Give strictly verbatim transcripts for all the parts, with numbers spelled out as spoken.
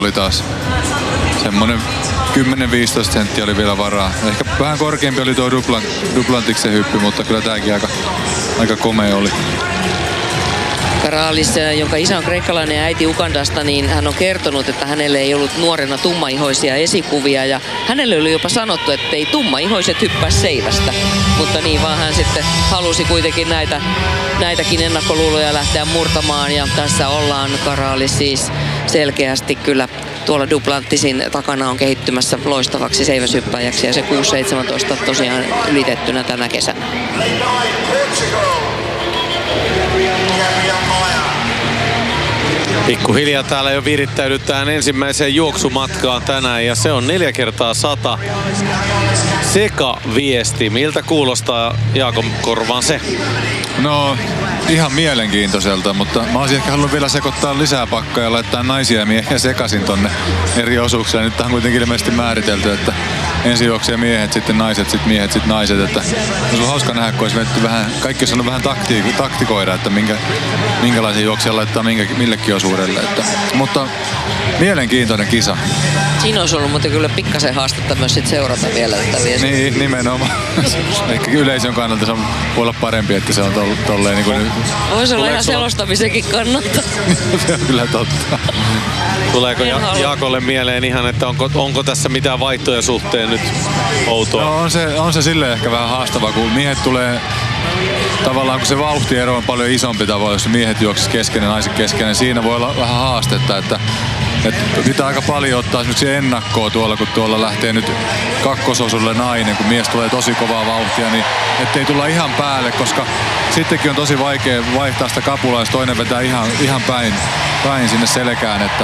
oli taas semmonen kymmenen viisitoista senttiä oli vielä varaa. Ehkä vähän korkeampi oli tuo duplan, duplantiksen hyppy, mutta kyllä tääkin aika, aika komea oli. Karalis, jonka isä on kreikkalainen ja äiti Ugandasta, niin hän on kertonut, että hänelle ei ollut nuorena tummaihoisia esikuvia ja hänelle oli jopa sanottu, että ei tummaihoiset hyppää seivästä. Mutta niin vaan hän sitten halusi kuitenkin näitä, näitäkin ennakkoluuloja lähteä murtamaan ja tässä ollaan. Karalis siis selkeästi kyllä tuolla Duplantisin takana on kehittymässä loistavaksi seiväshyppäjäksi ja se kuusi seitsemäntoista tosiaan ylitettynä tänä kesänä. Pikkuhiljaa täällä jo virittäydytään ensimmäiseen juoksumatkaan tänään ja se on neljä kertaa sata. Sekaviesti. Miltä kuulostaa Jaakon korvaan se? No ihan mielenkiintoiselta, mutta mä olisin ehkä halunnut vielä sekoittaa lisää pakkaa ja laittaa naisia ja miehiä sekaisin tonne eri osuuksille. Nyt on kuitenkin ilmeisesti määritelty, että ensin juoksee miehet, sitten naiset, sitten miehet, sitten naiset. Että olisi hauska nähdä, kun olisi vetty vähän, kaikki olisi vähän takti, taktikoida, että minkä, minkälaisen juoksijan laittaa minkä, millekin osuudelle. Että, mutta mielenkiintoinen kisa. Siinä olisi ollut mutta kyllä pikkasen haastetta myös sit seurata vielä tätä viestiä. Niin, nimenomaan. Ehkä yleisön kannalta se on, voi olla parempi, että se on to, tolleen niin kuin... Voisi olla ihan selostamisenkin kannattaa. Se on kyllä totta. Tuleeko ja- Jaakolle mieleen ihan, että onko, onko tässä mitään vaihtoja suhteen nyt outoa? No on se, on se silleen ehkä vähän haastavaa, kun miehet tulee tavallaan, kun se vauhtiero on paljon isompi tavalla, jos miehet juoksis kesken ja naiset kesken, niin siinä voi olla vähän haastetta, että, että pitää aika paljon ottaa esimerkiksi ennakkoa tuolla, kun tuolla lähtee nyt kakkososuudelle nainen, kun mies tulee tosi kovaa vauhtia, niin ettei tulla ihan päälle, koska sittenkin on tosi vaikea vaihtaa sitä kapulaa, jos toinen vetää ihan, ihan päin, päin sinne selkään, että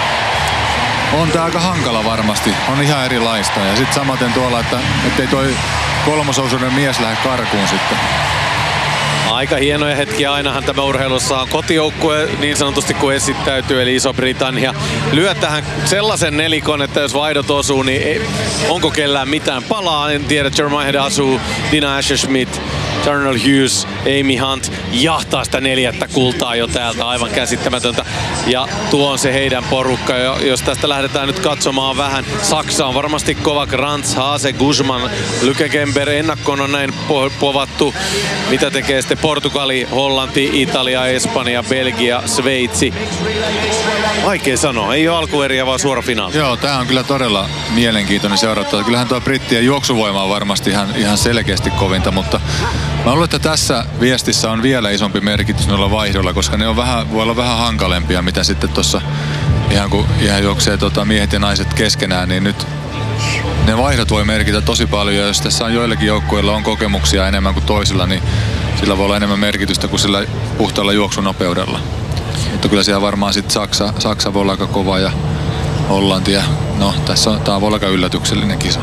on tää aika hankala varmasti, on ihan erilaista ja sitten samaten tuolla, että ettei toi kolmososuuden mies lähde karkuun sitten. Aika hienoja hetkiä ainahan tämä urheilussa on. Kotijoukkue niin sanotusti kun esittäytyy, eli Iso-Britannia lyö tähän sellaisen nelikon, että jos vaihdot osuu, niin ei, onko kellään mitään palaa. En tiedä, Jeremiah asuu, Dina Asher-Smith, Darnell Hughes, Amy Hunt jahtaa sitä neljättä kultaa jo täältä, aivan käsittämätöntä. Ja tuo on se heidän porukka, jos tästä lähdetään nyt katsomaan vähän. Saksa on varmasti kova, Grantz, Haase, Guzman, Lykekemper, ennakkoon on näin po- povattu. Mitä tekee sitten Portugali, Hollanti, Italia, Espanja, Belgia, Sveitsi? Vaikea sanoa, ei ole alkueriä vaan suora finaali. Joo, tää on kyllä todella mielenkiintoinen seurattava. Kyllähän tuo brittien juoksuvoima on varmasti ihan, ihan selkeästi kovinta, mutta mä luulen, että tässä viestissä on vielä isompi merkitys noilla vaihdoilla, koska ne on vähän, voi olla vähän hankalempia, mitä sitten tuossa ihan kun ihan juoksee tota, miehet ja naiset keskenään, niin nyt ne vaihdot voi merkitä tosi paljon. Ja jos tässä on joillakin joukkueilla on kokemuksia enemmän kuin toisilla, niin sillä voi olla enemmän merkitystä kuin sillä puhtaalla juoksunopeudella. Mutta kyllä siellä varmaan sitten Saksa, Saksa voi olla aika kova ja Hollanti. Ja no, tässä on, tää voi olla aika yllätyksellinen kisa.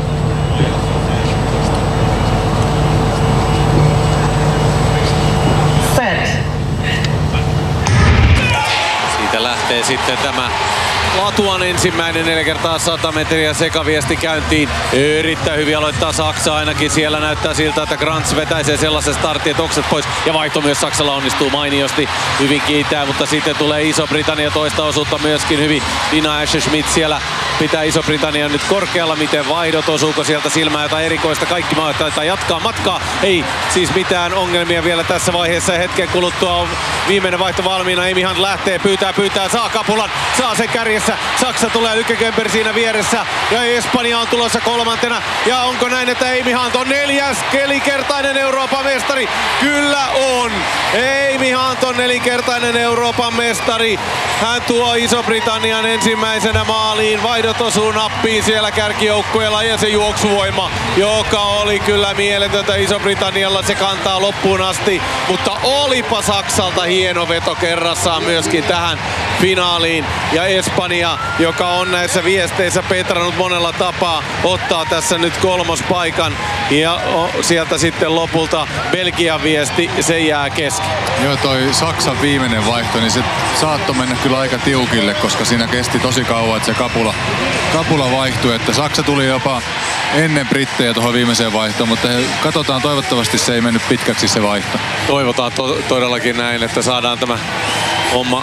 Siitä lähtee sitten tämä Latuan ensimmäinen neljä kertaa sata metriä sekaviesti käyntiin. Erittäin hyvin aloittaa Saksa ainakin. Siellä näyttää siltä, että Grantz vetäisee sellaisen startin, että okset pois. Ja vaihto myös Saksalla onnistuu mainiosti. Hyvin kiitää, mutta sitten tulee Iso-Britannia toista osuutta myöskin hyvin. Dina Asher-Smith siellä pitää Iso-Britannia nyt korkealla. Miten vaihdot, osuuko sieltä silmää jotain erikoista? Kaikki maat taitaa jatkaa matkaa. Ei siis mitään ongelmia vielä tässä vaiheessa. Ja hetken kuluttua on viimeinen vaihto valmiina. Amy Hunt lähtee, pyytää, pyytää, saa kapulan, saa sen kärjessä. Saksa tulee, Lykekemper siinä vieressä ja Espanja on tulossa kolmantena. Ja onko näin, että Amy Hunt on neljäs nelinkertainen Euroopan mestari? Kyllä on! Amy Hunt on nelinkertainen Euroopan mestari. Hän tuo Iso-Britannian ensimmäisenä maaliin. Vaihdot osuu nappiin siellä kärkijoukkueella ja se juoksuvoima, joka oli kyllä mieletöntä Iso-Britannialla. Se kantaa loppuun asti, mutta olipa Saksalta hieno veto kerrassaan myöskin tähän finaaliin. Ja Espanja, joka on näissä viesteissä petrannut monella tapaa, ottaa tässä nyt kolmospaikan. Ja sieltä sitten lopulta Belgian viesti, se jää kesken. Joo, toi Saksan viimeinen vaihto, niin se saattoi mennä kyllä aika tiukille, koska siinä kesti tosi kauan, että se kapula, kapula vaihtui. Että Saksa tuli jopa ennen brittejä tuohon viimeiseen vaihtoon, mutta he, katsotaan, toivottavasti se ei mennyt pitkäksi se vaihto. Toivotaan to- todellakin näin, että saadaan tämä homma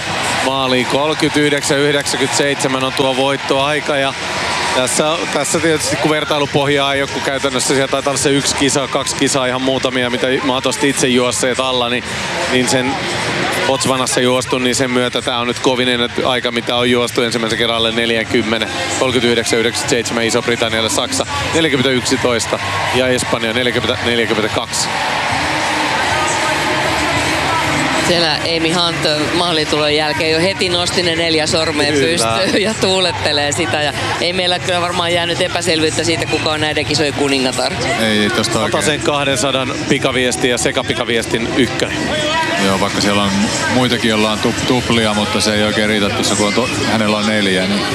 maaliin. kolmekymmentäyhdeksän yhdeksänkymmentäseitsemän on tuo voittoaika ja tässä, tässä tietysti kun vertailupohjaa ei ole, kun käytännössä siellä taitaa olla se yksi kisa, kaksi kisaa, ihan muutamia, mitä mahdollisesti itse juosseet alla, niin, niin sen Botswanassa juostu, niin sen myötä tämä on nyt kovinen aika, mitä on juostu ensimmäisen kerran alle neljäkymmentä. kolmekymmentäyhdeksän yhdeksänkymmentäseitsemän Iso-Britannialle, Saksa neljäkymmentä yksitoista ja Espanja neljäkymmentä neljäkymmentäkaksi. Siellä Amy Hunt maalitulon jälkeen jo heti nosti ne neljä sormeen pystyyn ja tuulettelee sitä. Ja ei meillä kyllä varmaan jäänyt epäselvyyttä siitä, kuka on näiden kisojen kuningatar. Ei tosta oikein. Ota sen kahdensadan pikaviestin ja sekapikaviestin ykkönen. Joo, vaikka siellä on muitakin, joilla on tup, tuplia, mutta se ei oikein riitä tuossa, kun on to, hänellä on neljä. Niin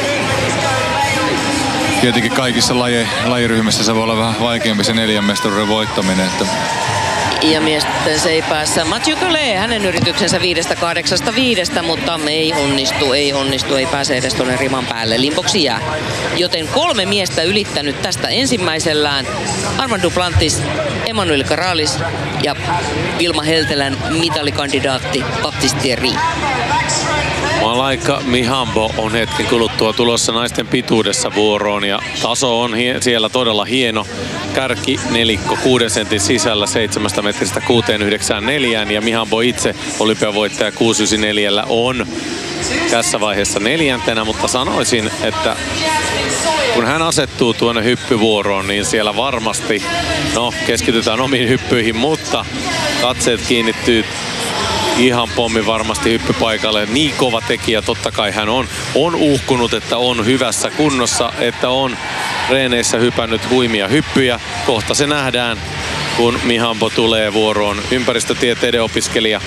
tietenkin kaikissa laji, lajiryhmissä se voi olla vähän vaikeampi se neljän mestaruuden voittaminen. Että ja miesten seipäässä Mathieu Collet, hänen yrityksensä viidestä kahdeksasta viidestä, mutta ei onnistu, ei onnistu, ei pääse edes tuonne riman päälle. Limboksi jää. Joten kolme miestä ylittänyt tästä ensimmäisellään. Armand Duplantis, Emmanuel Caralis ja Vilma Heltelän mitalikandidaatti Baptiste Thierry. Malaika Mihambo on hetken kuluttua tulossa naisten pituudessa vuoroon ja taso on hie- siellä todella hieno. Kärki nelikko kuuden sentin sisällä seitsemästä metristä kuuteen yhdeksään neljään ja Mihambo itse olympiavoittaja kuusi yhdeksänkymmentäneljä on tässä vaiheessa neljäntenä, mutta sanoisin, että kun hän asettuu tuonne hyppyvuoroon, niin siellä varmasti, no keskitytään omiin hyppyihin, mutta katseet kiinnittyy ihan pommi varmasti hyppypaikalle. Niin kova tekijä totta kai hän on. On uhkunut, että on hyvässä kunnossa, että on reeneissä hypännyt huimia hyppyjä. Kohta se nähdään, kun Mihambo tulee vuoroon. Ympäristötieteiden opiskelija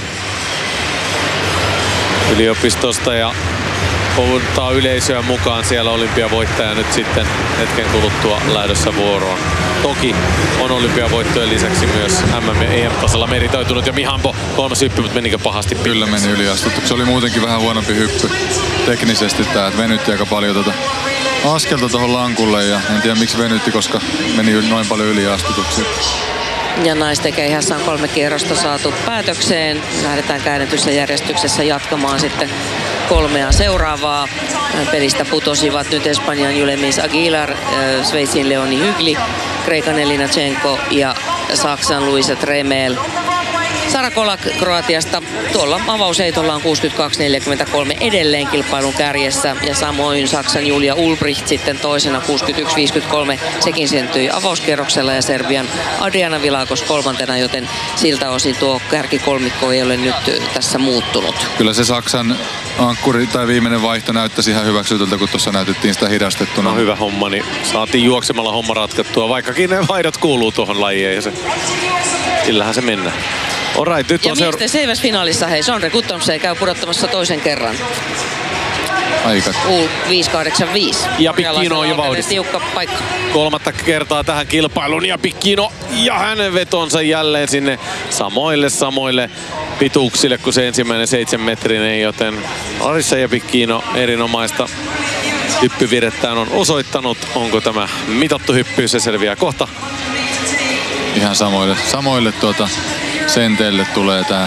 yliopistosta ja ottaa yleisöä mukaan siellä olympiavoittaja nyt sitten hetken kuluttua lähdössä vuoroon. Toki on olympiavoittojen lisäksi myös M M- ja E M-tasolla meritoitunut ja Mihambo kolmas hyppy, mutta menikö pahasti? Kyllä meni yliastuttu. Se oli muutenkin vähän huonompi hyppy teknisesti tää, että venytti aika paljon tota askelta tuohon lankulle ja en tiedä miksi venytti, koska meni noin paljon yliastutuksia. Ja naisten keihässä on kolme kierrosta saatu päätökseen. Lähdetään käännetyssä järjestyksessä jatkamaan sitten kolmea seuraavaa. Pelistä putosivat nyt Espanjan Julemis Aguilar, Sveitsin Leoni Hygli, Kreikan Elina Tšenko ja Saksan Luisa Tremel. Sara Kolak Kroatiasta tuolla avausheitolla on kuusikymmentäkaksi neljäkymmentäkolme edelleen kilpailun kärjessä ja samoin Saksan Julia Ulbricht sitten toisena kuusikymmentäyksi viisikymmentäkolme. Sekin syntyi avauskierroksella ja Serbian Adriana Vilakos kolmantena, joten siltä osin tuo kärkikolmikko ei ole nyt tässä muuttunut. Kyllä se Saksan ankkuri tai viimeinen vaihto näyttäisi ihan hyväksytyltä, kun tuossa näytettiin sitä hidastettuna. No hyvä homma, niin saatiin juoksemalla homma ratkattua, vaikkakin ne vaihdot kuuluu tuohon lajiin ja se, sillähän se mennään. Alright, nyt ja on miesten seura- seiväsfinaalissa hei, Sondre Guttormsen käy pudottamassa toisen kerran. Aika. U viisi kahdeksan viisi. Ja Pikkino on jo vauhdissa. Tiukka paikka. Kolmatta kertaa tähän kilpailuun ja Pikkino ja hänen vetonsa jälleen sinne samoille samoille pituuksille kuin se ensimmäinen seitsemänmetrinen, joten Larissa ja Pikkino erinomaista hyppyvirettään on osoittanut. Onko tämä mitattu hyppy, se selviää kohta. Ihan samoille, samoille tuota senteille tulee tää.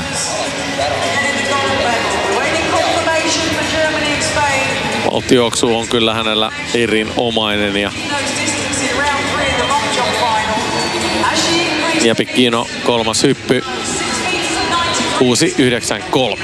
Valtiooksu on kyllä hänellä erinomainen ja ja Pikkino kolmas hyppy kuusi yhdeksän kolme.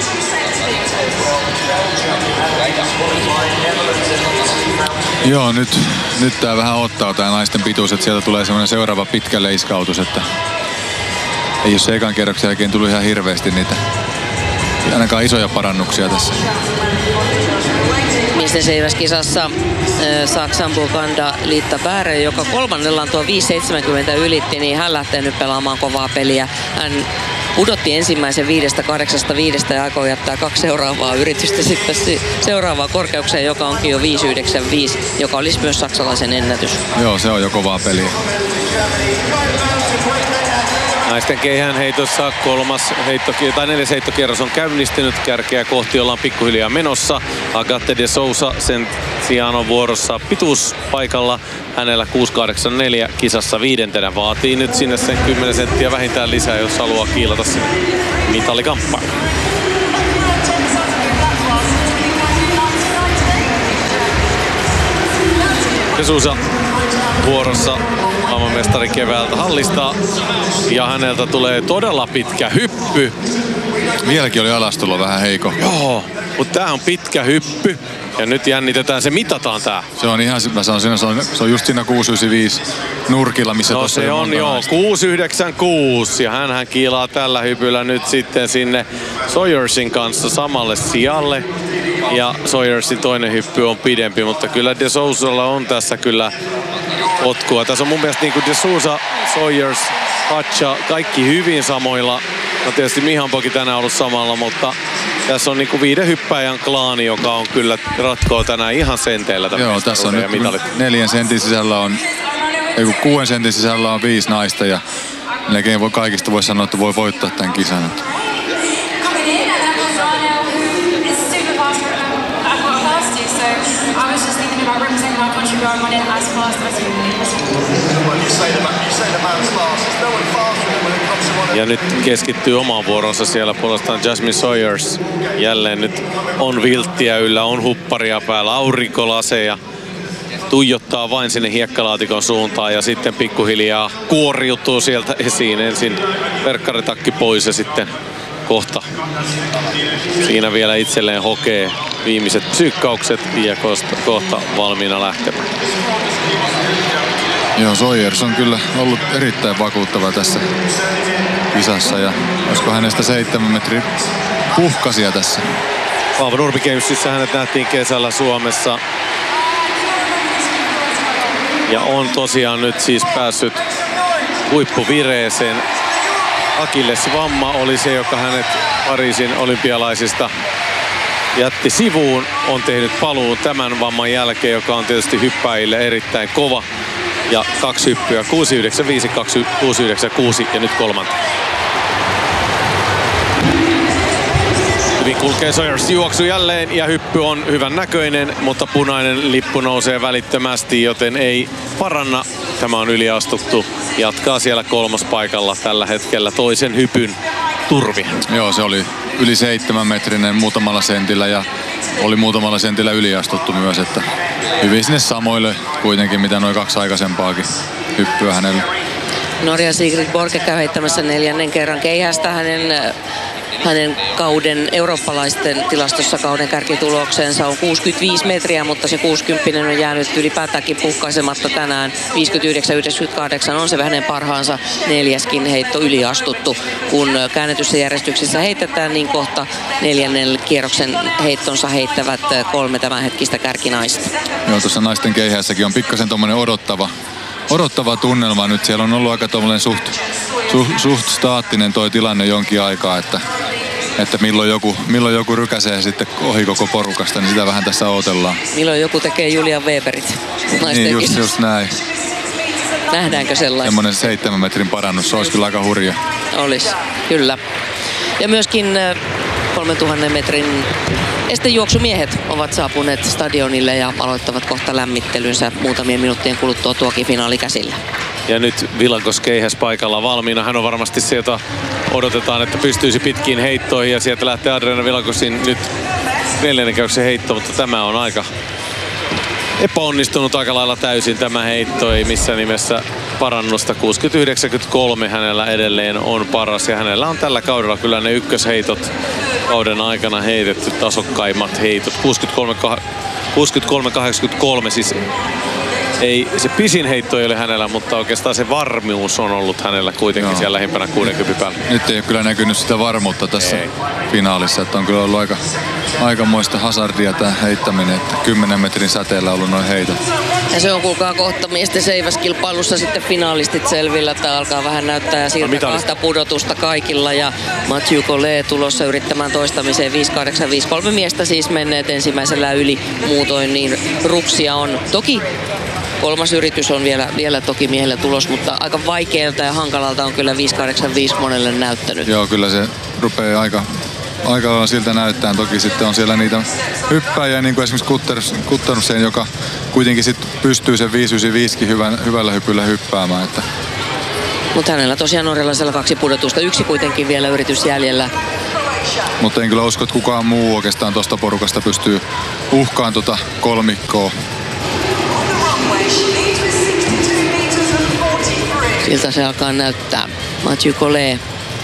Joo, nyt, nyt tää vähän ottaa tää naisten pituus, että sieltä tulee semmoinen seuraava pitkä leiskautus, että ei ole se ekan kerroksen jälkeen tullut ihan hirveästi niitä, ainakaan isoja parannuksia tässä. Miesten seiväskisassa äh, Saksan Buganda Liitta Bäre, joka kolmannellaan tuo viisi seitsemänkymmentä ylitti, niin hän lähtee nyt pelaamaan kovaa peliä. Hän pudotti ensimmäisen viidestä kahdeksasta viidestä ja aikoo jättää kaksi seuraavaa yritystä sitten seuraavaa korkeukseen, joka onkin jo viisi yhdeksän viisi, joka olisi myös saksalaisen ennätys. Joo, se on jo kovaa peliä. Naisten keihään heitossa kolmas heitto, tai neljäs heittokierros on käynnistynyt. Kärkeä kohti ollaan pikkuhiljaa menossa. Agathe de Sousa sen sijaan on vuorossa pituuspaikalla. Hänellä kuusi kahdeksan neljä kisassa viidentenä. Vaatii nyt sinne sen kymmenen senttiä vähintään lisää, jos haluaa kiilata sinne mitalikamppaan. De Sousa vuorossa, maailmanmestari keväältä hallista. Ja häneltä tulee todella pitkä hyppy. Vieläkin oli alastulo vähän heiko. Joo, mutta tää on pitkä hyppy. Ja nyt jännitetään, se mitataan tää. Se on ihan, mä sanon, se on, se on just siinä kuusi yhdeksänkymmentäviisi nurkilla, missä no tossa se on joo, kuusi yhdeksänkymmentäkuusi. Ja hänhän kiilaa tällä hypyllä nyt sitten sinne Sawyersin kanssa samalle sijalle. Ja Sawyersin toinen hyppy on pidempi, mutta kyllä De Sousalla on tässä kyllä potkua. Tässä on mun mielestä niin kuin De Sousa, Sawyers, Hatcha, kaikki hyvin samoilla. No tietysti Mihanpokin tänään ollut samalla, mutta tässä on niinku viiden hyppäjän klaani, joka on kyllä ratkoo tänään ihan senteillä. Joo, tässä on nyt neljän sentin sisällä on, ei kun kuuden sentin sisällä on viisi naista ja melkein voi, kaikista voi sanoa, että voi voittaa tämän kisan. Ja nyt keskittyy omaan vuoronsa siellä puolestaan Jasmine Sawyers. Jälleen nyt on vilttiä yllä, on hupparia päällä, aurinkolaseja. Tuijottaa vain sinne hiekkalaatikon suuntaan ja sitten pikkuhiljaa kuoriutuu sieltä esiin. Ensin verkkaritakki pois ja sitten kohta siinä vielä itselleen hokee viimeiset psyykkaukset ja kohta valmiina lähtemään. Joo, Sawyers on kyllä ollut erittäin vakuuttava tässä kisassa ja olisiko hänestä seitsemän metrin puhkasia tässä. Paavo Nurmi Gamesissa hänet nähtiin kesällä Suomessa. Ja on tosiaan nyt siis päässyt huippuvireeseen. Akillesvamma oli se, joka hänet Pariisin olympialaisista jätti sivuun. On tehnyt paluun tämän vamman jälkeen, joka on tietysti hyppäjille erittäin kova. Ja kaksi hyppyä, kuusi yhdeksänkymmentäviisi, kuusi yhdeksänkymmentäkuusi ja nyt kolmanta. Hyvin kulkee Sawyers juoksu jälleen ja hyppy on hyvän näköinen, mutta punainen lippu nousee välittömästi, joten ei paranna. Tämä on yliastuttu. Jatkaa siellä kolmas paikalla tällä hetkellä toisen hypyn turvi. Joo, se oli yli seitsemän metrinen muutamalla sentillä ja oli muutamalla sentillä yliastuttu myös, että hyvin sinne samoille kuitenkin, mitä noin kaksi aikaisempaakin hyppyä hänelle. Norjan Sigrid Borge käy heittämässä neljännen kerran keihästä hänen, hänen kauden eurooppalaisten tilastossa kauden kärkituloksensa on kuusikymmentäviisi metriä, mutta se kuusikymmentä on jäänyt ylipäätäänkin puhkaisematta tänään. viisikymmentäyhdeksän yhdeksänkymmentäkahdeksan on se hänen parhaansa neljäskin heitto yliastuttu. Kun käännetyssä järjestyksessä heitetään, niin kohta neljännen kierroksen heittonsa heittävät kolme tämänhetkistä kärkinaista. Joo, tuossa naisten keihässäkin on pikkasen tommonen odottava. Odottava tunnelma nyt. Siellä on ollut aika tommoinen suht, suht, suht staattinen toi tilanne jonkin aikaa, että, että milloin, joku, milloin joku rykäsee sitten ohi koko porukasta, niin sitä vähän tässä odotellaan. Milloin joku tekee Julian Weberit naisten niin, just, kisassa. just näin. Nähdäänkö sellaista? Semmoinen seitsemän metrin parannus, se olisi kyllä aika hurja. Olisi, kyllä. Ja myöskin kolmentuhannen metrin estejuoksumiehet ovat saapuneet stadionille ja aloittavat kohta lämmittelynsä muutamien minuuttien kuluttua tuokin finaali käsillä. Ja nyt Vilankos keihäs paikalla valmiina. Hän on varmasti sieltä, odotetaan, että pystyisi pitkiin heittoihin ja sieltä lähtee Adriana Vilankosin nyt neljännen käyksen heitto, mutta tämä on aika epäonnistunut aika lailla täysin tämä heitto, ei missään nimessä parannusta. kuusikymmentä yhdeksänkymmentäkolme hänellä edelleen on paras ja hänellä on tällä kaudella kyllä ne ykkösheitot kauden aikana heitetty tasokkaimmat heitot. kuusikymmentäkolme kahdeksankymmentäkolme siis ei, se pisin heitto ei ole hänellä, mutta oikeastaan se varmuus on ollut hänellä kuitenkin. Joo. Siellä lähimpänä kuusikymmentä päällä. Nyt ei ole kyllä näkynyt sitä varmuutta tässä ei. finaalissa, että on kyllä ollut aika, aikamoista hazardia tämä heittäminen, että kymmenen metrin säteellä ollut noin heitot. Ja se on kuulkaa kohta miesten seiväskilpailussa sitten finaalistit selvillä, että alkaa vähän näyttää siltä no, kahta pudotusta kaikilla ja Mathieu Collet tulossa yrittämään toistamiseen viisi kahdeksan viisi. Kolme miestä siis menneet ensimmäisellä yli, muutoin niin ruksia on. Toki kolmas yritys on vielä, vielä toki miehellä tulos, mutta aika vaikealta ja hankalalta on kyllä viisi kahdeksan viisi monelle näyttänyt. Joo, kyllä se rupeaa aika, aika lailla siltä näyttää. Toki sitten on siellä niitä hyppäjiä, niin kuin esimerkiksi Kuttersen, joka kuitenkin sit pystyy sen viisi yhdeksänkymmentäviisi hyvän, hyvällä hypyllä hyppäämään. Että. Mutta hänellä tosiaan norjalaisella kaksi pudotusta, yksi kuitenkin vielä yritys jäljellä. Mutta en kyllä usko, että kukaan muu oikeastaan tuosta porukasta pystyy uhkaan tuota kolmikkoa. Siltä se alkaa näyttää. Mathieu Collet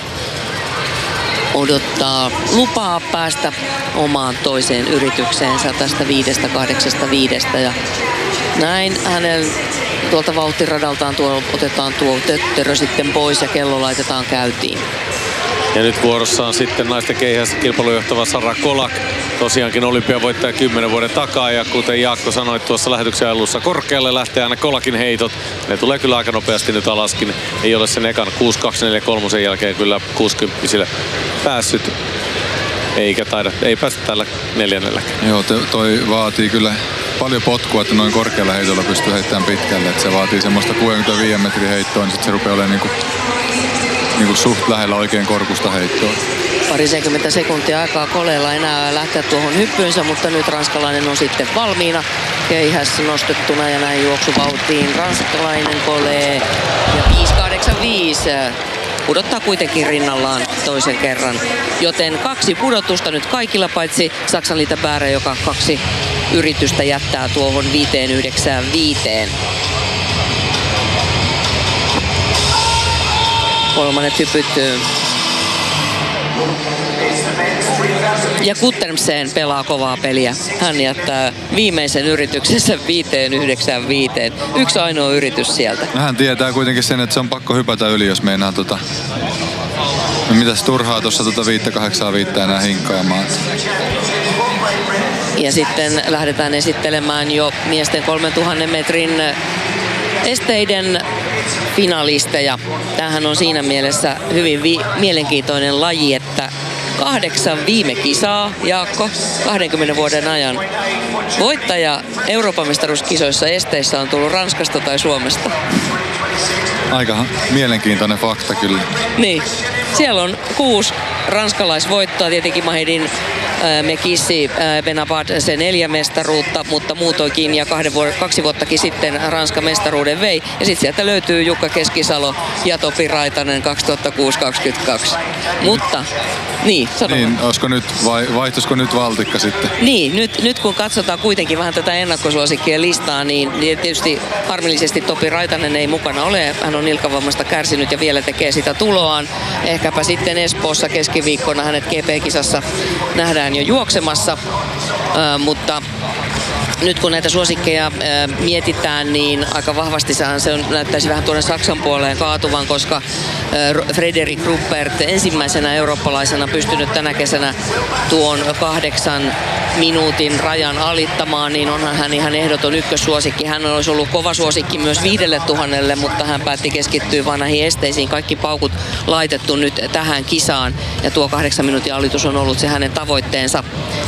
odottaa lupaa päästä omaan toiseen yritykseensä tästä viidestä kahdeksasta viidestä ja näin hänen tuolta vauhtiradaltaan tuo, otetaan tuo tötterö sitten pois ja kello laitetaan käyntiin. Ja nyt vuorossa on sitten naisten keihässä kilpailun johtava Sara Kolak. Tosiaankin olympiavoittaja kymmenen vuoden takaa ja kuten Jaakko sanoi tuossa lähetyksen alussa, korkealle lähtee aina Kolakin heitot. Ne tulee kyllä aika nopeasti nyt alaskin. Ei ole sen ekan kuusi kaksi neljä kolme jälkeen kyllä kuusikymmentä päässyt. Eikä taida, ei päästä tällä neljännellä. Joo, toi vaatii kyllä paljon potkua, että noin korkealla heitolla pystyy heittämään pitkälle. Että se vaatii semmoista kuusikymmentäviisi metrin heittoa, niin sitten se rupeaa olemaan niinku, niinku suht lähellä oikein korkusta heittoa. Parisenkymmentä sekuntia aikaa Colletlla enää lähteä tuohon hyppyynsä, mutta nyt ranskalainen on sitten valmiina. Keihäs nostettuna ja näin juoksuvauhtiin ranskalainen Collet. Ja viisi kahdeksan viisi pudottaa kuitenkin rinnallaan toisen kerran. Joten kaksi pudotusta nyt kaikilla, paitsi Saksan Lita Bäre, joka kaksi yritystä jättää tuohon viiteen yhdeksään viiteen. Kolmannet hypyt. Ja Guttermsen pelaa kovaa peliä. Hän jättää viimeisen yrityksessä viiteen yhdeksään viiteen. Yksi ainoa yritys sieltä. Hän tietää kuitenkin sen, että se on pakko hypätä yli, jos meinaa tota... Mitäs turhaa tuossa tota viittä kahdeksaa viittä enää hinkkaamaan. Ja sitten lähdetään esittelemään jo miesten kolmentuhannen metrin esteiden finalisteja. Tämähän on siinä mielessä hyvin vi- mielenkiintoinen laji, että kahdeksan viime kisaa, Jaakko, kahdenkymmenen vuoden ajan. Voittaja Euroopan mestaruuskisoissa esteissä on tullut Ranskasta tai Suomesta. Aika mielenkiintoinen fakta kyllä. Niin, siellä on kuusi ranskalaisvoittoa, tietenkin Mahedin Mekissi Benabat se neljä mestaruutta, mutta muutoinkin ja kahden vuor- kaksi vuottakin sitten Ranskan mestaruuden vei. Ja sitten sieltä löytyy Jukka Keskisalo ja Topi Raitanen kaksituhattakuusi kaksikymmentäkaksi. Mutta, niin, sano. Niin, olisiko nyt, vai vaihtuisiko nyt valtikka sitten? Niin, nyt, nyt kun katsotaan kuitenkin vähän tätä ennakkosuosikkien listaa, niin tietysti harmillisesti Topi Raitanen ei mukana ole. Hän on nilkavammasta kärsinyt ja vielä tekee sitä tuloaan. Ehkäpä sitten Espoossa keskiviikkona hänet G P-kisassa nähdään jo juoksemassa, äh, mutta nyt kun näitä suosikkeja äh, mietitään, niin aika vahvasti se on, näyttäisi vähän tuonne Saksan puoleen kaatuvan, koska äh, Frederik Ruppert ensimmäisenä eurooppalaisena pystynyt tänä kesänä tuon kahdeksan minuutin rajan alittamaan, niin onhan hän ihan ehdoton ykkössuosikki. Hän olisi ollut kova suosikki myös viidelle tuhannelle, mutta hän päätti keskittyä vaan näihin esteisiin. Kaikki paukut laitettu nyt tähän kisaan ja tuo kahdeksan minuutin alitus on ollut se hänen tavoitteensa.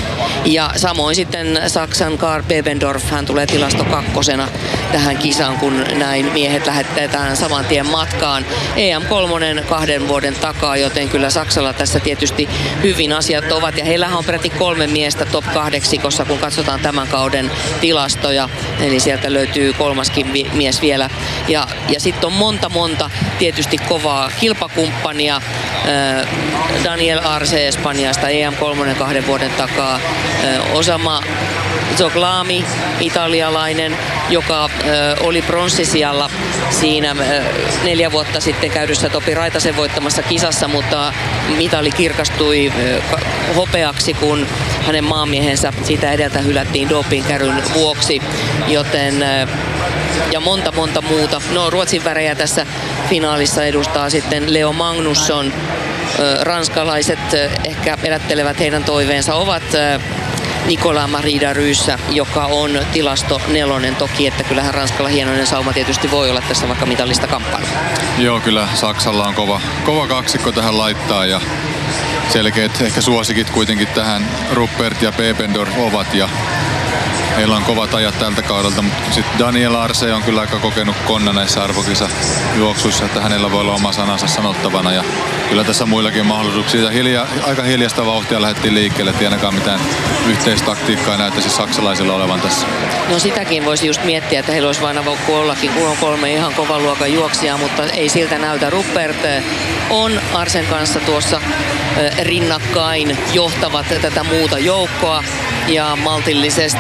Ja samoin sitten Saksan Karl Bebendorf, hän tulee tilasto kakkosena tähän kisaan, kun näin miehet lähetetään saman tien matkaan. E M kolme kahden vuoden takaa, joten kyllä Saksalla tässä tietysti hyvin asiat ovat. Ja heillähän on peräti kolme miestä top kahdeksikossa, kun katsotaan tämän kauden tilastoja. Eli sieltä löytyy kolmaskin vi- mies vielä. Ja, ja sitten on monta monta tietysti kovaa kilpakumppania. Äh, Daniel Arce Espanjasta, E M kolme kahden vuoden takaa. Äh, Osama Zoglami, italialainen, joka äh, oli pronssisijalla siinä äh, neljä vuotta sitten käydyssä Topi Raitasen voittamassa kisassa, mutta mitali kirkastui äh, hopeaksi, kun hänen maamiehensä siitä edeltä hylättiin dopingkäryn vuoksi, joten äh, ja monta monta muuta. No, Ruotsin värejä tässä finaalissa edustaa sitten Leo Magnusson. Äh, ranskalaiset äh, ehkä elättelevät heidän toiveensa ovat äh, Nicolas Marie Daryssä, joka on tilasto nelonen toki, että kyllähän Ranskalla hienoinen sauma tietysti voi olla tässä vaikka mitallista kamppailua. Joo, kyllä Saksalla on kova, kova kaksikko tähän laittaa ja selkeät ehkä suosikit kuitenkin tähän Ruppert ja Bebendorf ovat ja heillä on kovat ajat tältä kaudelta, mutta sitten Daniel Arce on kyllä aika kokenut konna näissä arvokisajuoksuissa, että hänellä voi olla oma sanansa sanottavana ja kyllä tässä muillakin mahdollisuuksia. Hilja, aika hiljasta vauhtia lähdettiin liikkeelle, että ainakaan mitään yhteistaktiikkaa näyttäisi saksalaisilla olevan tässä. No sitäkin voisi just miettiä, että heillä olisi vain avoukku ollakin, kun on kolme ihan kovan luokan juoksijaa, mutta ei siltä näytä. Ruppert on Arcen kanssa tuossa rinnakkain, johtavat tätä muuta joukkoa ja maltillisesti näyttävät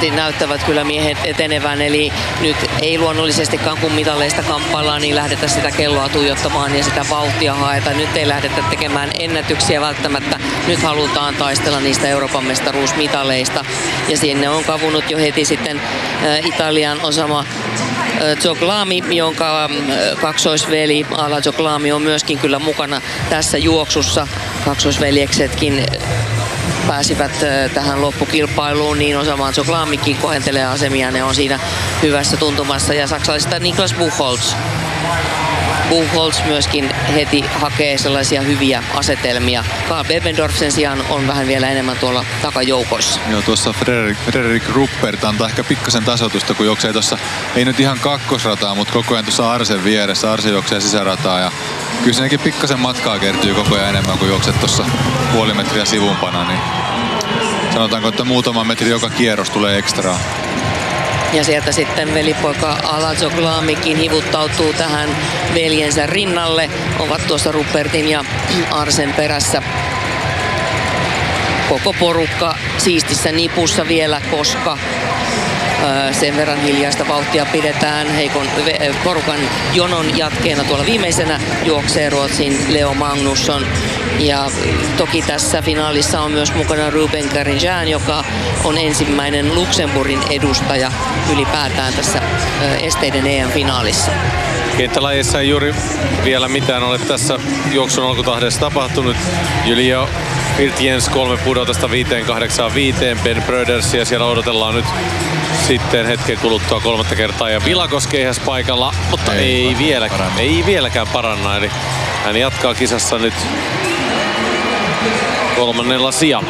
näyttävät kyllä miehet etenevän, eli nyt ei luonnollisestikaan kun mitaleista kamppaillaan, niin lähdetä sitä kelloa tuijottamaan ja sitä vauhtia haeta. Nyt ei lähdetä tekemään ennätyksiä välttämättä. Nyt halutaan taistella niistä Euroopan mestaruusmitaleista ja sinne on kavunut jo heti sitten Italian Osama Zouglami, jonka kaksoisveli Ala Zouglami on myöskin kyllä mukana tässä juoksussa. Kaksoisveljeksetkin pääsivät tähän loppukilpailuun, niin Osama Zouglamikin kohentelee asemia, ne on siinä hyvässä tuntumassa. Ja saksalaisista Niklas Buchholz. Buchholz myöskin heti hakee sellaisia hyviä asetelmia. Karl Bebendorf sen sijaan on vähän vielä enemmän tuolla takajoukoissa. Joo, tuossa Frederik, Frederik Ruppert antaa ehkä pikkasen tasoitusta, kun juoksee tuossa, ei nyt ihan kakkosrataa, mutta koko ajan tuossa Arsen vieressä. Arse juoksee sisärataa ja kyllä siinäkin pikkasen matkaa kertyy koko ajan enemmän, kuin juokset tuossa puoli metriä sivumpana. Niin sanotaanko, että muutama metri joka kierros tulee ekstraa. Ja sieltä sitten velipoika Ala Zouglamikin hivuttautuu tähän veljensä rinnalle. Ovat tuossa Ruppertin ja Arsen perässä. Koko porukka siistissä nipussa vielä, koska sen verran hiljaista vauhtia pidetään. Heikon porukan jonon jatkeena tuolla viimeisenä juoksee Ruotsin Leo Magnusson. Ja toki tässä finaalissa on myös mukana Ruben Carinjan, joka on ensimmäinen Luxemburgin edustaja ylipäätään tässä esteiden E M-finaalissa. Kenttälajeissa ei juuri vielä mitään ole tässä juoksun alkutahdessa tapahtunut. Julio Virtiens kolme pudotusta viiteen kahdeksaan viiteen. Ben Brödersia siellä odotellaan nyt sitten hetken kuluttua kolmatta kertaa. Ja Vilakos keihäs paikalla, mutta ei, ei, vieläkään, ei vieläkään paranna. Eli hän jatkaa kisassa nyt kolmannella sijalla.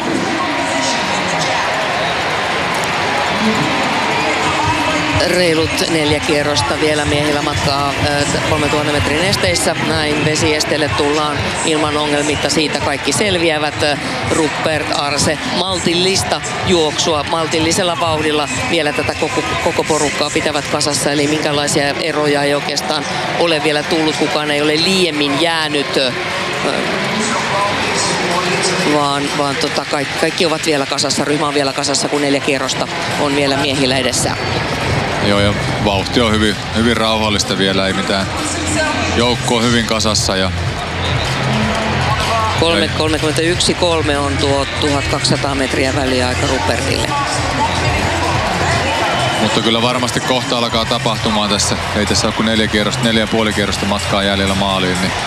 Reilut neljä kierrosta vielä miehillä matkaa kolmetuhatta metrin esteissä. Näin vesiesteelle tullaan ilman ongelmitta, siitä kaikki selviävät. Ruppert, Arse, maltillista juoksua, maltillisella vauhdilla vielä tätä koko, koko porukkaa pitävät kasassa. Eli minkälaisia eroja ei oikeastaan ole vielä tullut, kukaan ei ole liiemmin jäänyt. Vaan, vaan tota, kaikki, kaikki ovat vielä kasassa, ryhmä on vielä kasassa, kun neljä kierrosta on vielä miehillä edessä. Joo, ja vauhti on hyvin, hyvin rauhallista vielä, ei mitään. Joukko on hyvin kasassa. Ja kolmekymmentäyksi kolme on tuo tuhatkaksisataa metriä väliaika Ruppertille. Mutta kyllä varmasti kohta alkaa tapahtumaan tässä. Ei tässä ole kuin neljä kierrosta, neljä ja puoli kierrosta matkaa jäljellä maaliin. Niin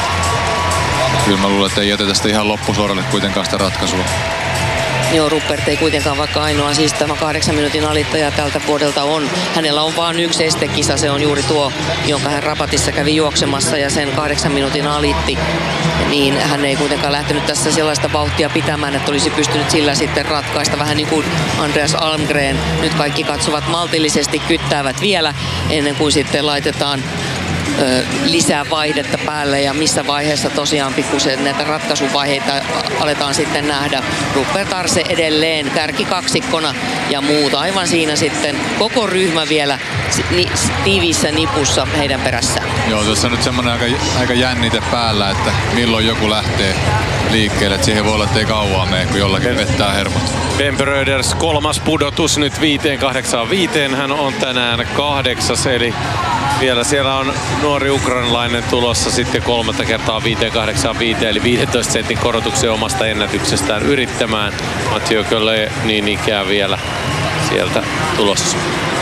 kyllä mä luulen, että ei jätetä sitä ihan loppusuoralle kuitenkaan sitä ratkaisua. Joo, Ruppert ei kuitenkaan, vaikka ainoa siis tämä kahdeksan minuutin alittaja tältä vuodelta on. Hänellä on vain yksi estekisa, se on juuri tuo, jonka hän Rabatissa kävi juoksemassa ja sen kahdeksan minuutin alitti. Niin hän ei kuitenkaan lähtenyt tässä sellaista vauhtia pitämään, että olisi pystynyt sillä sitten ratkaista. Vähän niin kuin Andreas Almgren. Nyt kaikki katsovat maltillisesti, kyttäävät vielä ennen kuin sitten laitetaan lisää vaihdetta päälle ja missä vaiheessa tosiaan pikkusen näitä ratkaisuvaiheita aletaan sitten nähdä. Ruppert, Arse edelleen kärkikaksikkona ja muuta. Aivan siinä sitten koko ryhmä vielä tiiviissä nipussa heidän perässään. Joo, tuossa on nyt semmoinen aika, aika jännite päällä, että milloin joku lähtee liikkeelle. Että siihen voi olla, että ei kauan mene, kun jollakin vettää hermot. Ben Bröders kolmas pudotus nyt viiteen kahdeksaan viiteen. Hän on tänään kahdeksas, eli vielä siellä on nuori ukrainalainen tulossa sitten kolmatta kertaa viiteen kahdeksaan viiteen, eli viidentoista sentin korotuksen omasta ennätyksestään yrittämään. Mathieu Kölle niin ikään vielä sieltä tulossa.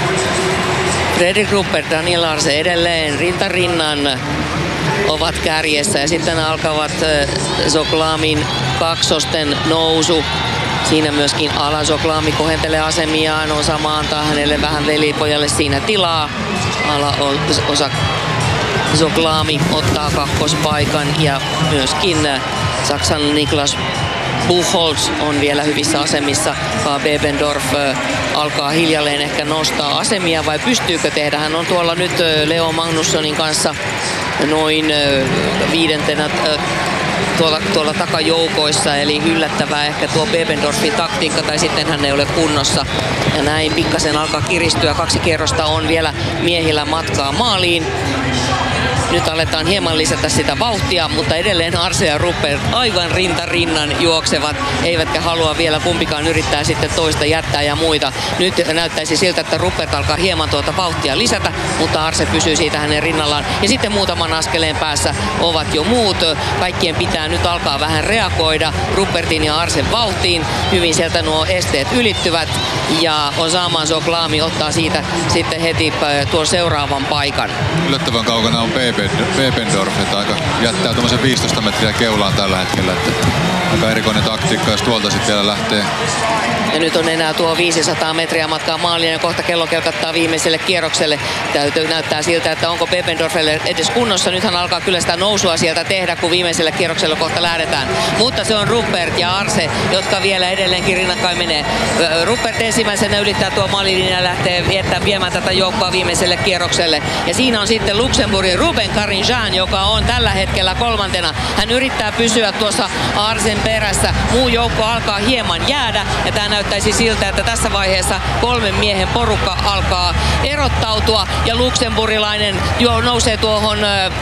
Fredrik Ruppert, Daniel Arse edelleen rintarinnan ovat kärjessä ja sitten alkavat Zouglamin kaksosten nousu. Siinä myöskin Ala Zouglami kohentelee asemiaan, Osama antaa hänelle vähän velipojalle siinä tilaa. Ala osa Zouglami ottaa kakkospaikan ja myöskin Saksan Niklas Buchholz on vielä hyvissä asemissa. Karl Bebendorf alkaa hiljalleen ehkä nostaa asemia, vai pystyykö tehdä? Hän on tuolla nyt Leo Magnussonin kanssa noin viidentenä tuolla, tuolla takajoukoissa, eli yllättävää ehkä tuo Bebendorfin taktiikka, tai sitten hän ei ole kunnossa. Ja näin pikkasen alkaa kiristyä. Kaksi kierrosta on vielä miehillä matkaa maaliin. nyt aletaan hieman lisätä sitä vauhtia, mutta edelleen Arce ja Rupert aivan rinta rinnan juoksevat, eivätkä halua vielä kumpikaan yrittää sitten toista jättää ja muita. Nyt näyttäisi siltä, että Rupert alkaa hieman tuota vauhtia lisätä, mutta Arce pysyy siitä hänen rinnallaan. Ja sitten muutaman askeleen päässä ovat jo muut. Kaikkien pitää nyt alkaa vähän reagoida Rupertin ja Arcen vauhtiin. Hyvin sieltä nuo esteet ylittyvät ja Osama Zoglami ottaa siitä sitten heti tuon seuraavan paikan. Yllättävän kaukana on Bebendorf, että aika jättää tuommoisen viisitoista metriä keulaan tällä hetkellä. Että aika erikoinen taktiikka, jos tuolta sitten vielä lähtee. Ja nyt on enää tuo viisisataa metriä matkaa maaliin ja kohta kello kelkattaa viimeiselle kierrokselle. Täytyy näyttää siltä, että onko Bebendorfille edes kunnossa. Nythän alkaa kyllä sitä nousua sieltä tehdä, kun viimeiselle kierrokselle kohta lähdetään. Mutta se on Rupert ja Arce, jotka vielä edelleenkin rinnakkain menee. Rupert ensimmäisenä ylittää tuo maalilinja ja lähtee viettää, viemään tätä joukkoa viimeiselle kierrokselle. Ja siinä on sitten Luxemburgin Ruben Carinjan, joka on tällä hetkellä kolmantena. Hän yrittää pysyä tuossa Arcen perässä. Muu joukko alkaa hieman jäädä ja tämä näyttäisi siltä, että tässä vaiheessa kolmen miehen porukka alkaa erottautua ja luxemburilainen jo nousee tuohon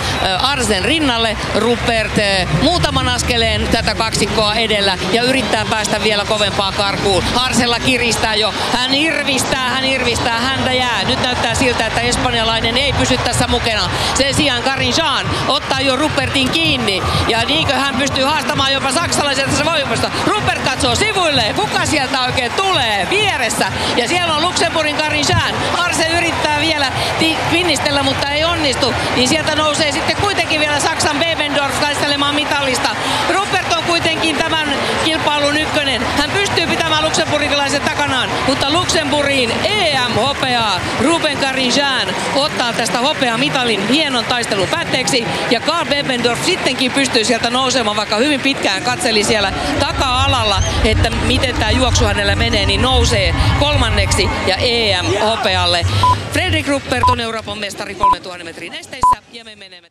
Arcen rinnalle. Rupert muutaman askeleen tätä kaksikkoa edellä ja yrittää päästä vielä kovempaa karkuun. Arcella kiristää jo. Hän irvistää, hän irvistää, häntä jää. Nyt näyttää siltä, että espanjalainen ei pysy tässä mukana. Sen sijaan Carinjan ottaa jo Rupertin kiinni ja niinkö hän pystyy haastamaan jopa saksalaiselta tässä voimasta. Rupert katsoo sivuille. Kuka sieltä oikein tulee vieressä? Ja siellä on Luxemburgin Carinjan. Arce yrittää vielä pinnistellä, mutta ei onnistu. Niin sieltä nousee sitten kuitenkin vielä Saksan Bebendorf taistelemaan mitallista. Rupert on kuitenkin tämän kilpailun ykkönen. Hän pystyy pitämään luxemburgilaisen takanaan, mutta Luxemburgiin E M-hopeaa. Ruben Carinjan ottaa tästä hopeamitalin hienon taistelun päätteeksi ja Karl Bebendorf sittenkin pystyy sieltä nousemaan, vaikka hyvin pitkään katseli siellä taka-alalla, että miten tämä juoksu hänellä menee, niin nousee kolmanneksi ja E M-hopealle. Fredrik Rupert on Euroopan mestari kolmetuhatta metrin esteissä ja me menemme.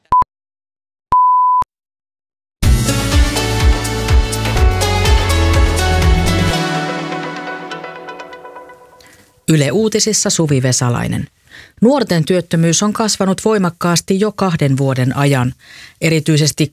Yle Uutisissa Suvi Vesalainen. Nuorten työttömyys on kasvanut voimakkaasti jo kahden vuoden ajan. Erityisesti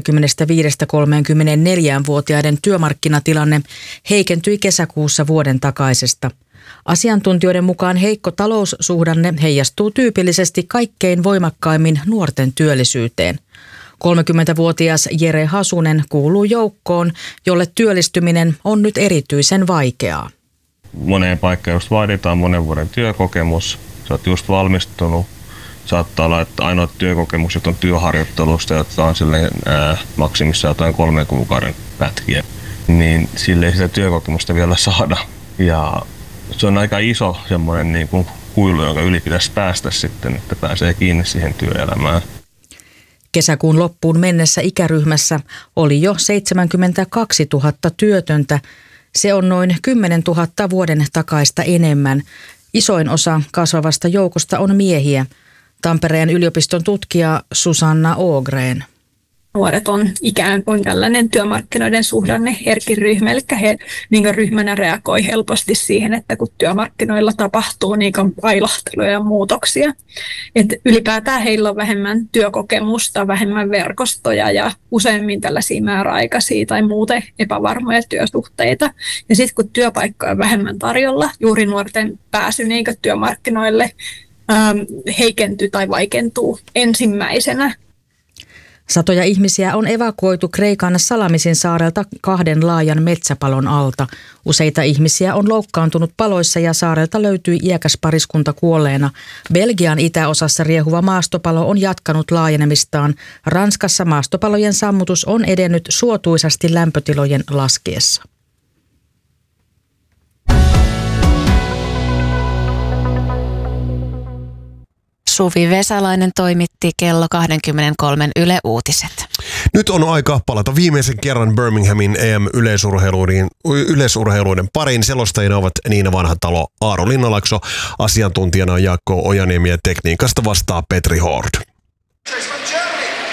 kaksikymmentäviisi–kolmekymmentäneljä-vuotiaiden työmarkkinatilanne heikentyi kesäkuussa vuoden takaisesta. Asiantuntijoiden mukaan heikko taloussuhdanne heijastuu tyypillisesti kaikkein voimakkaimmin nuorten työllisyyteen. kolmekymmentävuotias Jere Hasunen kuuluu joukkoon, jolle työllistyminen on nyt erityisen vaikeaa. Moneen paikkaan just vaaditaan monen vuoden työkokemus. Sä oot just valmistunut. Saattaa olla, että ainoat työkokemukset on työharjoittelusta, jotka on silleen ää, maksimissaan jotain kolmen kuukauden pätkiä. Niin sille ei sitä työkokemusta vielä saada. Ja se on aika iso semmoinen niin kuin kuilu, jonka yli pitäisi päästä sitten, että pääsee kiinni siihen työelämään. Kesäkuun loppuun mennessä ikäryhmässä oli jo seitsemänkymmentäkaksituhatta työtöntä. Se on noin kymmenentuhatta vuoden takaista enemmän. Isoin osa kasvavasta joukosta on miehiä. Tampereen yliopiston tutkija Susanna Ågren. Nuoret on ikään kuin tällainen työmarkkinoiden suhdanne herkin ryhmä, eli he niin ryhmänä reagoi helposti siihen, että kun työmarkkinoilla tapahtuu niin ailahteluja ja muutoksia. Et ylipäätään heillä on vähemmän työkokemusta, vähemmän verkostoja ja useimmin tällaisia määräaikaisia tai muuten epävarmoja työsuhteita. Ja sitten kun työpaikkoja on vähemmän tarjolla, juuri nuorten pääsy niin työmarkkinoille ähm, heikentyy tai vaikentuu ensimmäisenä. Satoja ihmisiä on evakuoitu Kreikan Salamisin saarelta kahden laajan metsäpalon alta. Useita ihmisiä on loukkaantunut paloissa ja saarelta löytyi iäkäs pariskunta kuolleena. Belgian itäosassa riehuva maastopalo on jatkanut laajenemistaan. Ranskassa maastopalojen sammutus on edennyt suotuisasti lämpötilojen laskiessa. Suvi Vesalainen toimitti kello kaksikymmentäkolme Yle Uutiset. Nyt on aika palata viimeisen kerran Birminghamin E M-yleisurheiluiden yleisurheiluiden pariin. Selostajina ovat Niina Vanhatalo, Aaro Linnalakso, asiantuntijana Jaakko Ojaniemi ja tekniikasta vastaa Petri Hord.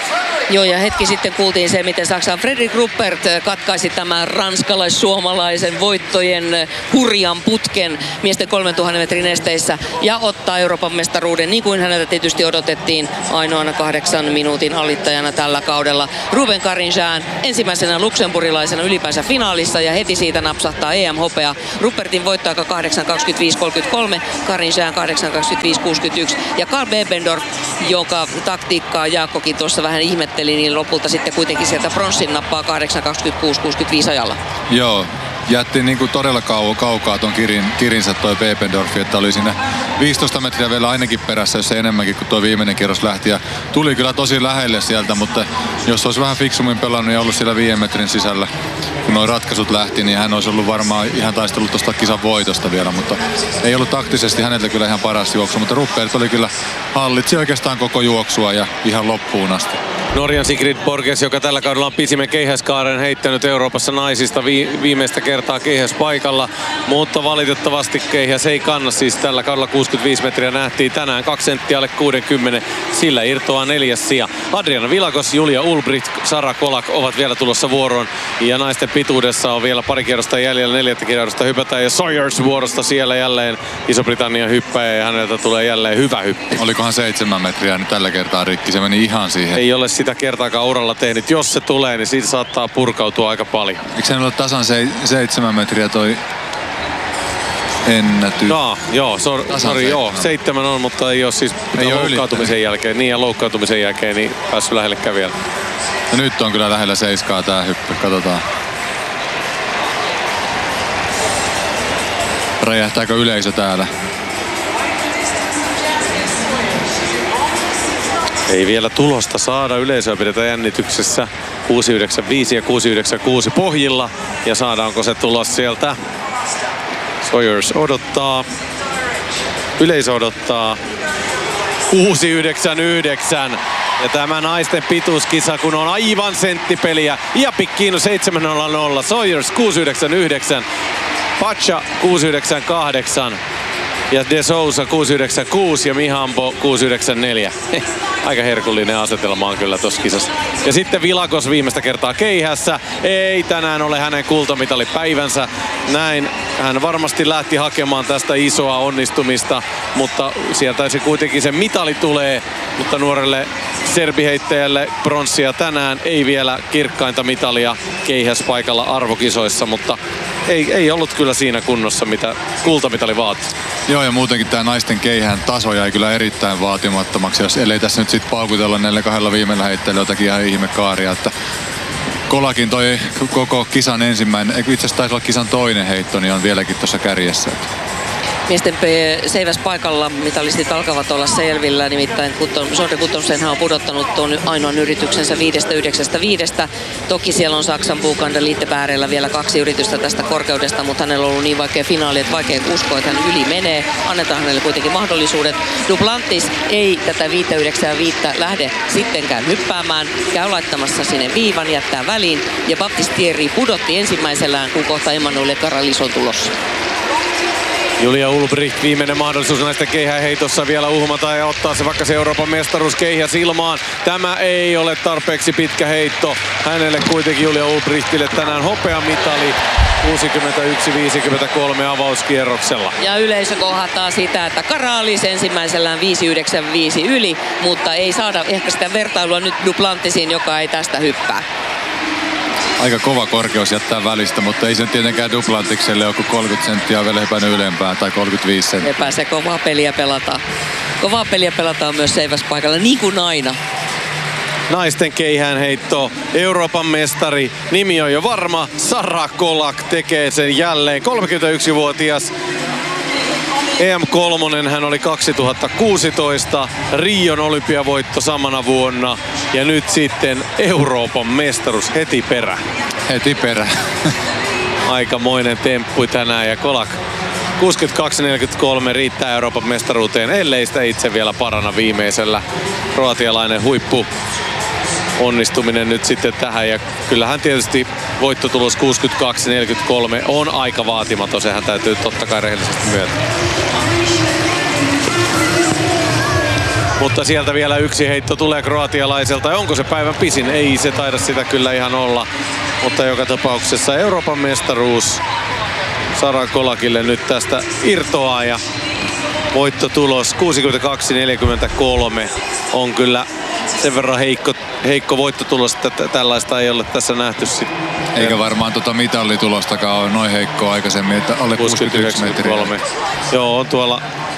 Joo, ja hetki sitten kuultiin se, miten Saksan Fredrik Ruppert katkaisi tämän ranskalais-suomalaisen voittojen hurjan putken miesten kolmetuhatta metrin esteissä ja ottaa Euroopan mestaruuden, niin kuin häneltä tietysti odotettiin, ainoana kahdeksan minuutin alittajana tällä kaudella. Ruben Carinjaan ensimmäisenä luksemburilaisena ylipäänsä finaalissa ja heti siitä napsahtaa E M-hopea. Ruppertin voittaa kahdeksan kaksikymmentäviisi kolmekymmentäkolme, Carinjaan kahdeksan kaksikymmentäviisi kuusikymmentäyksi ja Karl Bebendorf, joka taktiikkaa Jaakkokin tuossa vähän ihmetteli, niin lopulta sitten kuitenkin sieltä pronssin nappaa kahdeksan kaksikymmentäkuusi kuusikymmentäviisi ajalla. Joo, jätti niin kuin todella kau- kaukaa ton kirin, kirinsä toi Bebendorf, että oli siinä viisitoista metriä vielä ainakin perässä, jos ei enemmänkin, kun tuo viimeinen kierros lähti. Ja tuli kyllä tosi lähelle sieltä, mutta jos olisi vähän fiksummin pelannut ja ollut siellä viiden metrin sisällä, kun nuo ratkaisut lähti, niin hän olisi ollut varmaan ihan taistellut tuosta kisan voitosta vielä, mutta ei ollut taktisesti häneltä kyllä ihan paras juoksu, mutta Ruppert oli kyllä hallitsi oikeastaan koko juoksua ja ihan loppuun asti. Norjan Sigrid Borges, joka tällä kaudella on pisimmän keihäskaaren heittänyt Euroopassa naisista vi- viimeistä kertaa keihäspaikalla, mutta valitettavasti keihäs ei kanna, siis tällä kaudella kuusikymmentäviisi metriä nähtiin tänään, kaksi senttiä alle kuusikymmentä, sillä irtoaa neljäs sija. Adriana Vilakos, Julia Ulbricht, Sara Kolak ovat vielä tulossa vuoroon ja naisten pituudessa on vielä pari kierrosta jäljellä, neljättä kierrosta hypätään ja Sawyers vuorosta siellä jälleen Iso-Britannian hyppäjä ja häneltä tulee jälleen hyvä hyppy. Olikohan seitsemän metriä nyt tällä kertaa rikki, se meni ihan siihen. Ei ole sitä kertaakaan uralla tehnyt. Jos se tulee, niin siitä saattaa purkautua aika paljon. Eikö se ole tasan se, seitsemän metriä toi ennätys? No, joo, sor, sorry, joo, seitsemän on, mutta ei ole siis ei ole loukkaantumisen ylittänyt. jälkeen. Niin ja loukkaantumisen jälkeen niin päässyt lähellekään vielä. Ja nyt on kyllä lähellä seiskaa tää hyppy, katsotaan. Räjähtääkö yleisö täällä? Ei vielä tulosta saada. Yleisöä pidetään jännityksessä. kuusi yhdeksänkymmentäviisi ja kuusi yhdeksänkymmentäkuusi pohjilla. Ja saadaanko se tulos sieltä? Sawyers odottaa. Yleisö odottaa. kuusi yhdeksänkymmentäyhdeksän. Ja tämä naisten pituuskisa, kun on aivan senttipeliä. Ja Pikkino seitsemän nolla nolla. Sawyers kuusi yhdeksänkymmentäyhdeksän. Pacha kuusi yhdeksänkymmentäkahdeksan. Ja De Sousa kuusi yhdeksänkymmentäkuusi ja Mihambo kuusi yhdeksänkymmentäneljä. Aika herkullinen asetelma on kyllä tossa kisassa. Ja sitten Vilakos viimeistä kertaa keihässä. Ei tänään ole hänen kultamitalipäivänsä. Näin hän varmasti lähti hakemaan tästä isoa onnistumista, mutta sieltä se kuitenkin se mitali tulee. Mutta nuorelle serbiheittäjälle pronssia tänään, ei vielä kirkkainta mitalia keihäspaikalla arvokisoissa, mutta ei, ei ollut kyllä siinä kunnossa, mitä kultamitali vaatii. Joo, ja muutenkin tämä naisten keihään taso jäi kyllä erittäin vaatimattomaksi, jos ellei tässä nyt sitten paukutella näillä kahdella viimeillä heitteillä jotakin ihan ihmekaaria, että Kolakin toi koko kisan ensimmäinen, itse asiassa taisi olla kisan toinen heitto, niin on vieläkin tuossa kärjessä. Miesten seiväspaikalla mitalistit alkavat olla selvillä, nimittäin Sonja Guttormsenhan on pudottanut tuon ainoan yrityksensä viidestä yhdeksästä viidestä. Toki siellä on Saksan Bukander Liittepäärellä vielä kaksi yritystä tästä korkeudesta, mutta hänellä on ollut niin vaikea finaali, että vaikea uskoa, että hän yli menee. Annetaan hänelle kuitenkin mahdollisuudet. Duplantis ei tätä viittä yhdeksää viittä lähde sittenkään hyppäämään. Käy laittamassa sinne viivan, jättää väliin. Ja Baptiste pudotti ensimmäisellään, kun kohta Emmanuel Karalis on tulossa. Julia Ulbricht, viimeinen mahdollisuus näistä keihäheitossa vielä uhmata ja ottaa se vaikka se Euroopan mestaruus keihäs ilmaan. Tämä ei ole tarpeeksi pitkä heitto. Hänelle kuitenkin Julia Ulbrichtille tänään hopeamitali kuusikymmentäyksi viisikymmentäkolme avauskierroksella. Ja yleisö kohdattaa sitä, että Karalis ensimmäisellään viisi yhdeksänkymmentäviisi yli, mutta ei saada ehkä sitä vertailua nyt Duplantisiin, joka ei tästä hyppää. Aika kova korkeus jättää välistä, mutta ei sen tietenkään Duplantikselle ole, kun kolmekymmentä senttiä on vielä hypännyt ylempää, tai kolmekymmentäviisi senttiä. Epä se kovaa peliä pelataan. Kovaa peliä pelataan myös seiväspaikalla, niin kuin aina. Naisten keihäänheitto, Euroopan mestari, nimi on jo varma, Sara Kolak tekee sen jälleen, kolmekymmentäyksivuotias. E M kolme hän oli kaksituhattakuusitoista, Rion olympiavoitto samana vuonna ja nyt sitten Euroopan mestaruus heti perä. Heti perä. Aikamoinen temppu tänään ja Kolak kuusikymmentäkaksi neljäkymmentäkolme riittää Euroopan mestaruuteen, ellei sitä itse vielä parana viimeisellä. Kroatialainen huippu onnistuminen nyt sitten tähän ja kyllähän tietysti voittotulos kuusikymmentäkaksi neljäkymmentäkolme on aika vaatimaton, sehän täytyy totta kai rehellisesti myöntää. Mutta sieltä vielä yksi heitto tulee kroatialaiselta. Ja onko se päivän pisin? Ei se taida sitä kyllä ihan olla. Mutta joka tapauksessa Euroopan mestaruus Sara Kolakille nyt tästä irtoaa ja voittotulos kuusikymmentäkaksi neljäkymmentäkolme on kyllä sen verran heikko, heikko voittotulos, että tällaista ei ole tässä nähty sitten. Eikä varmaan tota mitallitulostakaan ole noin heikkoa aikaisemmin, että alle kuusikymmentäyksi metriä. Joo, on tuolla